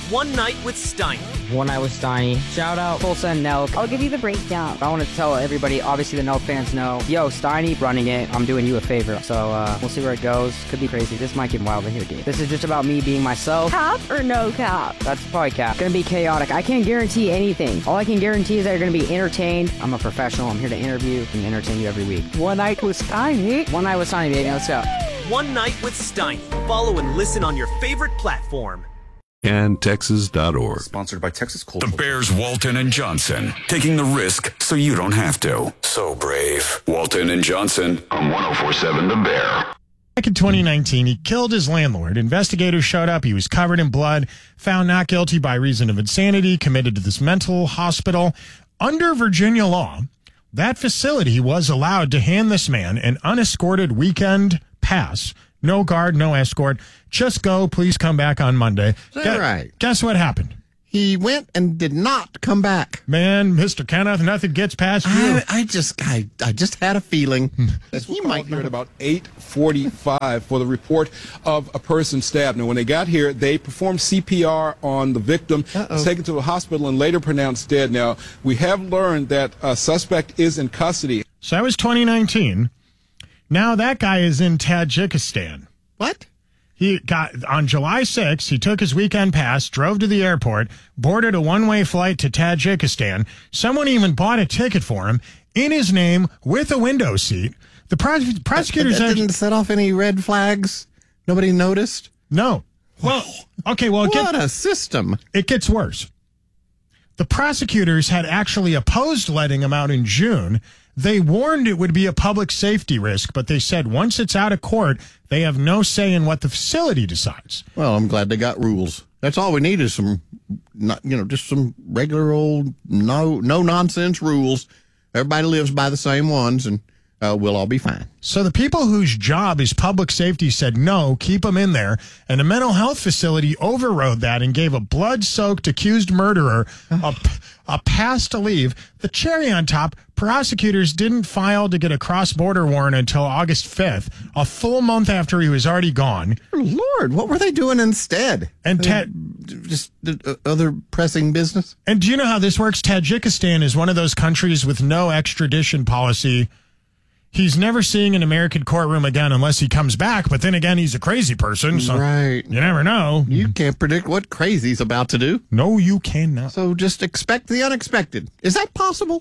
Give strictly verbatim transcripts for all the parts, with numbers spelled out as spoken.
One Night with Steiny. One Night with Steiny. Shout out Tulsa and Nelk. I'll give you the breakdown. I want to tell everybody, obviously the Nelk fans know, yo, Steiny running it, I'm doing you a favor. So uh, we'll see where it goes. Could be crazy. This might get wild in here, dude. This is just about me being myself. Cap or no cap? That's probably cap. It's gonna be chaotic. I can't guarantee anything. All I can guarantee is that you're gonna be entertained. I'm a professional. I'm here to interview and entertain you every week. One Night with Steiny. One Night with Steiny, baby. Let's go. One Night with Steiny. Follow and listen on your favorite platform. and Texas dot org. Sponsored by Texas Cultural. The Bears, Walton and Johnson, taking the risk so you don't have to. So brave. Walton and Johnson on one oh four point seven The Bear. Back in twenty nineteen, he killed his landlord. Investigators showed up. He was covered in blood, found not guilty by reason of insanity, committed to this mental hospital. Under Virginia law, that facility was allowed to hand this man an unescorted weekend pass. No guard, no escort. Just go. Please come back on Monday. Is that Guess, right? Guess what happened? He went and did not come back. Man, Mister Kenneth, nothing gets past you. I, I just, I, I just had a feeling that he might here at about eight forty-five for the report of a person stabbed. Now, when they got here, they performed C P R on the victim, was taken to the hospital, and later pronounced dead. Now, we have learned that a suspect is in custody. So that was twenty nineteen. Now that guy is in Tajikistan. What? He got on July sixth, he took his weekend pass, drove to the airport, boarded a one-way flight to Tajikistan. Someone even bought a ticket for him in his name with a window seat. The pros- prosecutors that, that actually, didn't set off any red flags. Nobody noticed. No. Well, okay, well, it, What get, a system. it gets worse. The prosecutors had actually opposed letting him out in June. They warned it would be a public safety risk, but they said once it's out of court, they have no say in what the facility decides. Well, I'm glad they got rules. That's all we need is some, not, you know, just some regular old no no nonsense rules. Everybody lives by the same ones, and uh, we'll all be fine. So the people whose job is public safety said, no, keep them in there. And a mental health facility overrode that and gave a blood-soaked accused murderer a, a pass to leave. The cherry on top, prosecutors didn't file to get a cross-border warrant until August fifth, a full month after he was already gone. Lord, what were they doing instead? And Uh, ta- just uh, other pressing business? And do you know how this works? Tajikistan is one of those countries with no extradition policy. He's never seeing an American courtroom again unless he comes back. But then again, he's a crazy person. So Right. you never know. You can't predict what crazy's about to do. No, you cannot. So just expect the unexpected. Is that possible?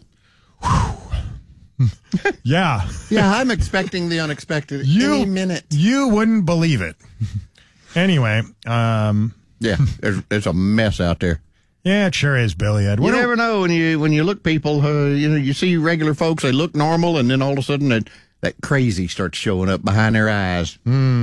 Yeah. Yeah, I'm expecting the unexpected You, any minute. You wouldn't believe it. Anyway, um, Yeah, there's, there's a mess out there. yeah, it sure is, Billy Ed. You What do- never know when you when you look people. Uh, you know, you see regular folks, they look normal, and then all of a sudden that, that crazy starts showing up behind their eyes.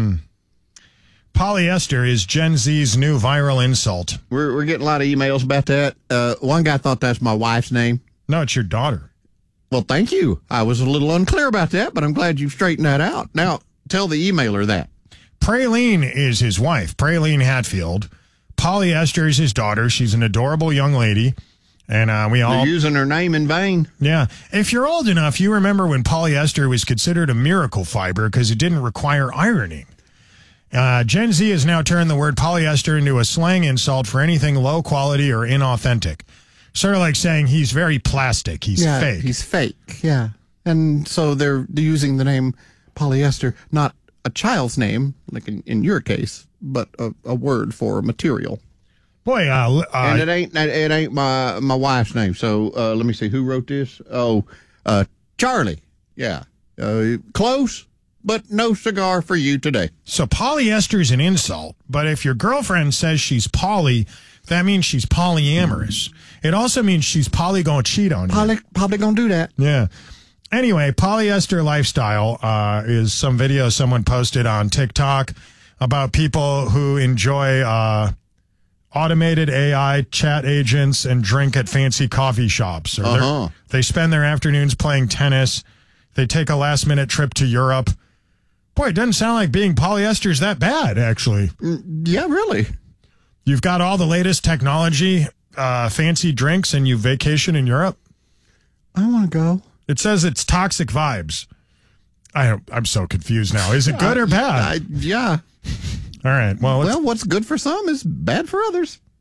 Polyester is Gen Z's new viral insult. We're we're getting a lot of emails about that. Uh, one guy thought that's my wife's name. No, it's your daughter. Well, thank you. I was a little unclear about that, but I'm glad you straightened that out. Now, tell the emailer that. Praline is his wife, Praline Hatfield. Polyester is his daughter. She's an adorable young lady. And uh, we all... They're using her name in vain. Yeah. If you're old enough, you remember when polyester was considered a miracle fiber because it didn't require ironing. Uh, Gen Z has now turned the word polyester into a slang insult for anything low quality or inauthentic. Sort of like saying he's very plastic. He's yeah, fake. He's fake, yeah. And so they're, they're using the name polyester, not a child's name, like in, in your case, but a, a word for a material. Boy, uh, uh, and it ain't it ain't my my wife's name. So uh, let me see who wrote this. Oh, uh, Charlie. Yeah, uh, close, but no cigar for you today. So polyester is an insult, but if your girlfriend says she's poly, that means she's polyamorous. It also means she's probably going to cheat on you. Probably probably gonna do that. Yeah. Anyway, polyester lifestyle uh, is some video someone posted on TikTok about people who enjoy uh, automated A I chat agents and drink at fancy coffee shops. Or Uh-huh. they spend their afternoons playing tennis. They take a last minute trip to Europe. Boy, it doesn't sound like being polyester is that bad, actually. Yeah, really. You've got all the latest technology, uh, fancy drinks, and you vacation in Europe. I want to go. It says it's toxic vibes. I, I'm so confused now. Is it good or bad? I, yeah. All right. Well, Well, what's good for some is bad for others.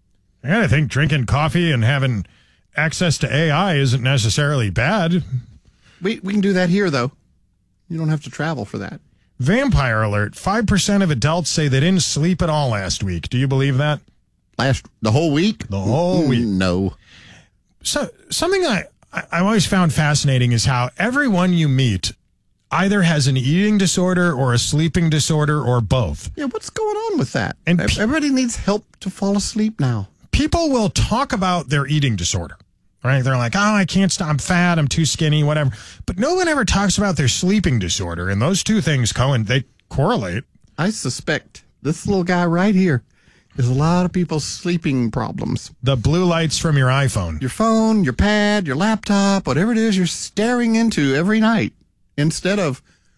I gotta think drinking coffee and having access to A I isn't necessarily bad. We we can do that here, though. You don't have to travel for that. Vampire alert. five percent of adults say they didn't sleep at all last week. Do you believe that? Last the whole week? The whole week. No. So something I, I I've always found fascinating is how everyone you meet either has an eating disorder or a sleeping disorder or both. Yeah, what's going on with that? And Ev- pe- Everybody needs help to fall asleep now. People will talk about their eating disorder, right? They're like, oh, I can't stop. I'm fat. I'm too skinny, whatever. But no one ever talks about their sleeping disorder. And those two things, Cohen, they correlate. I suspect this little guy right here is a lot of people's sleeping problems. The blue lights from your iPhone. Your phone, your pad, your laptop, whatever it is you're staring into every night, instead of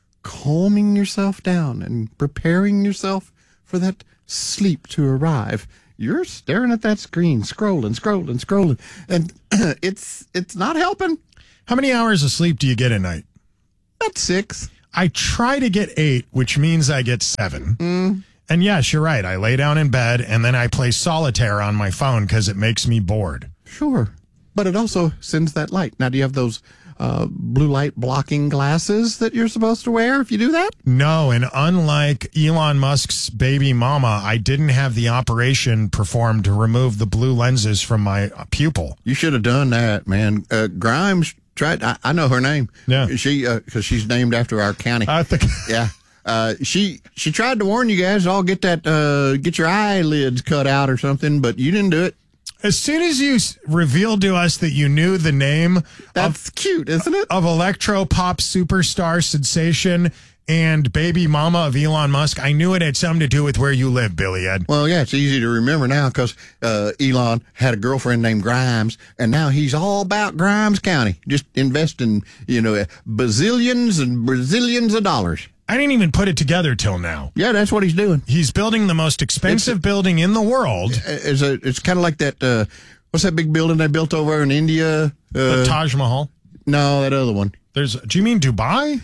calming yourself down and preparing yourself for that sleep to arrive, you're staring at that screen, scrolling, scrolling, scrolling, and it's it's not helping. How many hours of sleep do you get a night? About six. I try to get eight, which means I get seven. Mm. And yes, you're right. I lay down in bed and then I play solitaire on my phone because it makes me bored. Sure. But it also sends that light. Now, do you have those uh, blue light blocking glasses that you're supposed to wear if you do that? No, and unlike Elon Musk's baby mama, I didn't have the operation performed to remove the blue lenses from my pupil. You should have done that, man. Uh, Grimes tried. I, I know her name. Yeah. She, because uh, she's named after our county. I think. Yeah. Uh, she she tried to warn you guys to all get that uh, get your eyelids cut out or something, but you didn't do it. As soon as you s- revealed to us that you knew the name That's of, cute, isn't it? of electro pop superstar sensation and baby mama of Elon Musk, I knew it had something to do with where you live, Billy Ed. Well, yeah, it's easy to remember now because uh, Elon had a girlfriend named Grimes, and now he's all about Grimes County, just investing, you know, bazillions and Brazilians of dollars. I didn't even put it together till now. Yeah, that's what he's doing. He's building the most expensive It's- building in the world, It's a, it's kind of like that. Uh, what's that big building they built over in India? Uh, the Taj Mahal. no, that other one. There's. Do you mean Dubai?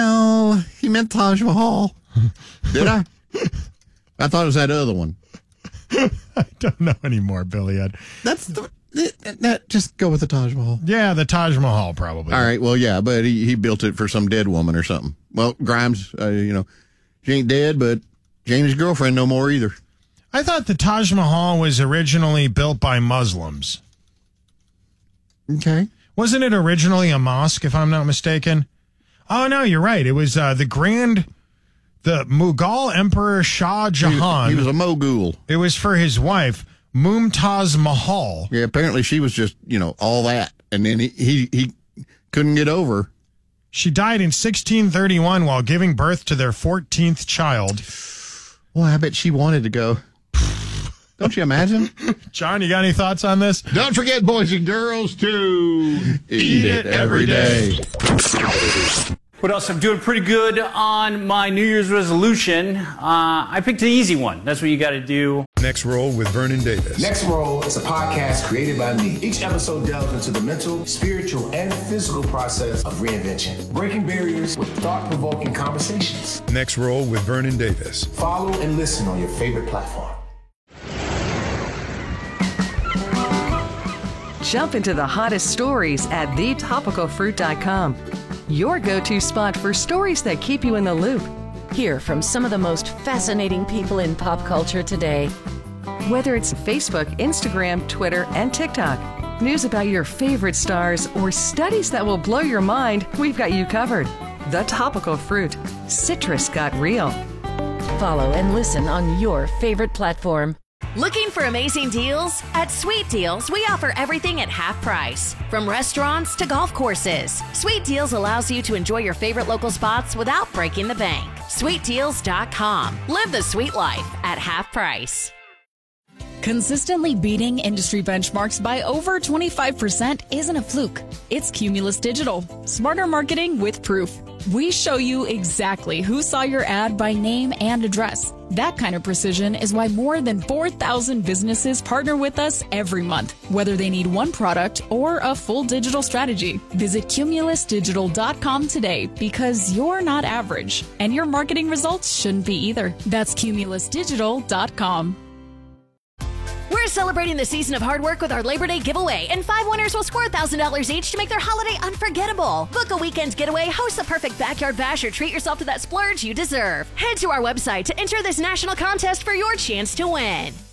No, he meant Taj Mahal. Did I? I thought it was that other one. I don't know anymore, Billy Ed. That's the. That, that just go with the Taj Mahal. Yeah, the Taj Mahal probably. All right. Well, yeah, but he, he built it for some dead woman or something. Well, Grimes, uh, you know, she ain't dead, but she ain't his girlfriend no more either. I thought the Taj Mahal was originally built by Muslims. Okay. Wasn't it originally a mosque, if I'm not mistaken? Oh, no, you're right. It was uh, the grand, the Mughal Emperor Shah Jahan. He, he was a Mogul. It was for his wife, Mumtaz Mahal. Yeah, apparently she was just, you know, all that. And then he, he, he couldn't get over. She died in sixteen thirty-one while giving birth to their fourteenth child. Well, I bet she wanted to go. Don't you imagine? John, you got any thoughts on this? Don't forget, boys and girls, to eat it every day. What else? I'm doing pretty good on my New Year's resolution. Uh, I picked an easy one. That's what you got to do. Next Roll with Vernon Davis. Next Roll is a podcast created by me. Each episode delves into the mental, spiritual, and physical process of reinvention, breaking barriers with thought-provoking conversations. Next Roll with Vernon Davis. Follow and listen on your favorite platform. Jump into the hottest stories at the topical fruit dot com. Your go-to spot for stories that keep you in the loop. Hear from some of the most fascinating people in pop culture today. Whether it's Facebook, Instagram, Twitter, and TikTok, news about your favorite stars, or studies that will blow your mind, we've got you covered. The Topical Fruit. Citrus got real. Follow and listen on your favorite platform. Looking for amazing deals? At Sweet Deals, we offer everything at half price. From restaurants to golf courses, Sweet Deals allows you to enjoy your favorite local spots without breaking the bank. sweet deals dot com. Live the sweet life at half price. Consistently beating industry benchmarks by over twenty-five percent isn't a fluke. It's Cumulus Digital. Smarter marketing with proof. We show you exactly who saw your ad by name and address. That kind of precision is why more than four thousand businesses partner with us every month, whether they need one product or a full digital strategy. Visit cumulus digital dot com today because you're not average, and your marketing results shouldn't be either. That's cumulus digital dot com. We're We're celebrating the season of hard work with our Labor Day giveaway, and five winners will score one thousand dollars each to make their holiday unforgettable. Book a weekend getaway, host the perfect backyard bash, or treat yourself to that splurge you deserve. Head to our website to enter this national contest for your chance to win.